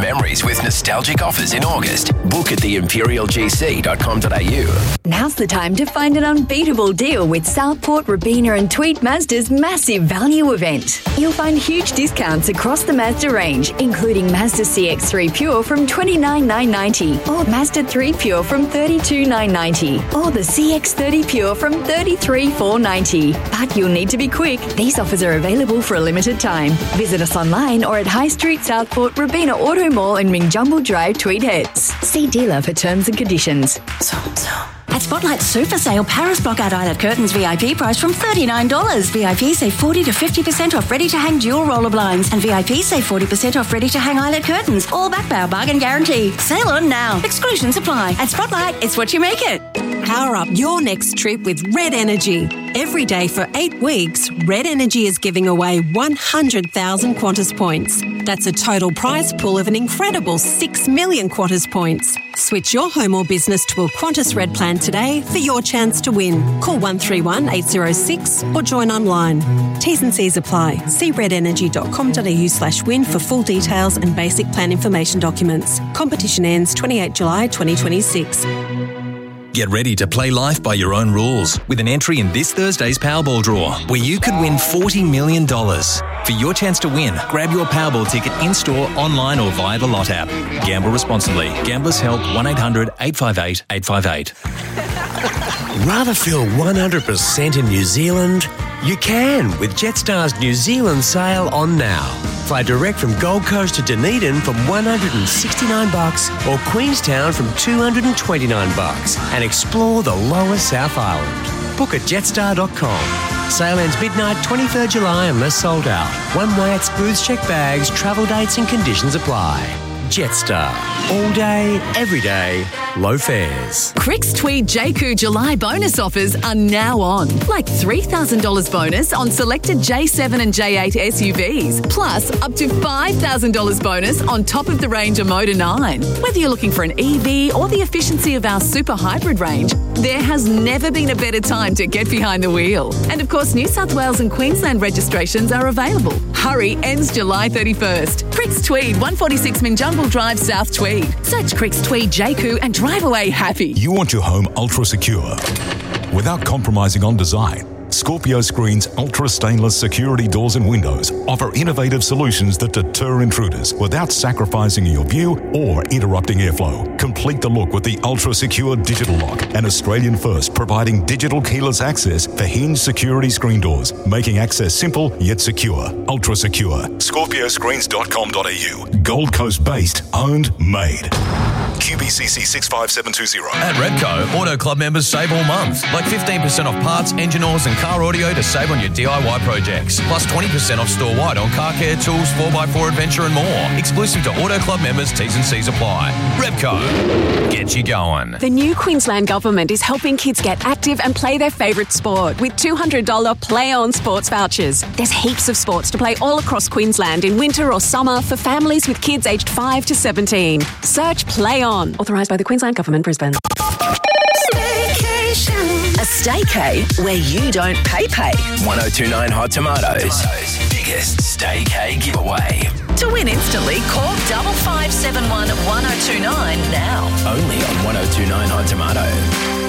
memories with nostalgic offers in August. Book at theimperialgc.com.au. Now's the time to find an unbeatable deal with Southport, Robina and Tweed Mazda's massive value event. You'll find huge discounts across the Mazda range, including Mazda CX-3 Pure from $29,990 or Mazda 3 Pure from $32,990 or the CX-30 Pure from $33,490. But you'll need to be quick. These offers are available for a limited time. Visit us online or at High Street, Southport, Robina Auto Mall and Mingjumble Drive, Tweed Heads. See dealer for terms and conditions. At Spotlight Super Sale, Paris Blockout Eyelet Curtains VIP price from $39. VIP save 40 to 50% off ready-to-hang dual roller blinds and VIP save 40% off ready-to-hang eyelet curtains. All backed by our bargain guarantee. Sale on now. Exclusions apply. At Spotlight, it's what you make it. Power up your next trip with Red Energy. Every day for 8 weeks, Red Energy is giving away 100,000 Qantas points. That's a total prize pool of an incredible 6 million Qantas points. Switch your home or business to a Qantas Red plan today for your chance to win. Call 131 806 or join online. T's and C's apply. See redenergy.com.au/win for full details and basic plan information documents. Competition ends 28 July 2026. Get ready to play life by your own rules with an entry in this Thursday's Powerball draw, where you could win $40 million. For your chance to win, grab your Powerball ticket in-store, online or via the Lot app. Gamble responsibly. Gamblers Help 1-800-858-858. Rather feel 100% in New Zealand? You can with Jetstar's New Zealand sale on now. Fly direct from Gold Coast to Dunedin from $169 or Queenstown from $229 and explore the lower South Island. Book at jetstar.com. Sale ends midnight 23rd July unless sold out. One way excludes checked bags, travel dates and conditions apply. Jetstar. All day, every day, low fares. Cricks Tweed JQ July bonus offers are now on. Like $3,000 bonus on selected J7 and J8 SUVs. Plus, up to $5,000 bonus on top of the range of Motor 9. Whether you're looking for an EV or the efficiency of our super hybrid range, there has never been a better time to get behind the wheel. And of course, New South Wales and Queensland registrations are available. Hurry ends July 31st. Cricks Tweed, 146 Minjumble Drive, South Tweed. Search Cricks Tweed JQ and drive away happy. You want your home ultra secure without compromising on design. Scorpio Screen's ultra stainless security doors and windows offer innovative solutions that deter intruders without sacrificing your view or interrupting airflow. Complete the look with the ultra secure digital lock, an Australian first providing digital keyless access for hinged security screen doors, making access simple yet secure. Ultra secure. ScorpioScreens.com.au. Gold Coast based, owned, made. QBCC 65720. At Repco, Auto Club members save all month. Like 15% off parts, engine oils and car audio to save on your DIY projects. Plus 20% off store-wide on car care, tools, 4x4 adventure and more. Exclusive to Auto Club members, T's and C's apply. Repco, get you going. The new Queensland Government is helping kids get active and play their favourite sport with $200 Play On sports vouchers. There's heaps of sports to play all across Queensland in winter or summer for families with kids aged 5 to 17. Search Play On. Authorised by the Queensland Government, Brisbane. A staycay where you don't pay. 1029 Hot Tomatoes. Biggest staycay giveaway. To win instantly, call 5571 1029 now. Only on 1029 Hot Tomato.